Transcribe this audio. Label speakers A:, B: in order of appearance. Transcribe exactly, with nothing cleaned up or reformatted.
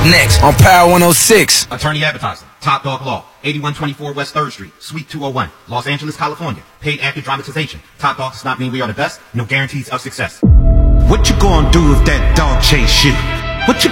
A: Next on Power one oh six.
B: Attorney Advertising, Top Dog Law, eighty-one twenty-four West third Street, Suite two oh one, Los Angeles, California. Paid actor dramatization. Top Dog does not mean we are the best. No guarantees of success.
C: What you gonna do if that dog chase you?